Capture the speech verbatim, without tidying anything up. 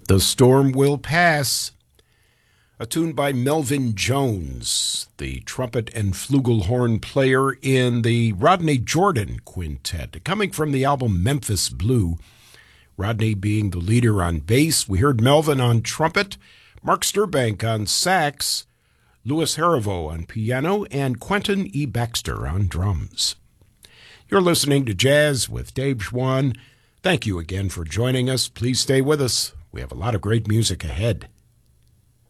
The Storm Will Pass, a tune by Melvin Jones, the trumpet and flugelhorn player in the Rodney Jordan Quintet, coming from the album Memphis Blue. Rodney being the leader on bass. We heard Melvin on trumpet, Mark Sturbank on sax, Louis Harivo on piano, and Quentin E. Baxter on drums. You're listening to Jazz with Dave Schwann. Thank you again for joining us. Please stay with us. We have a lot of great music ahead.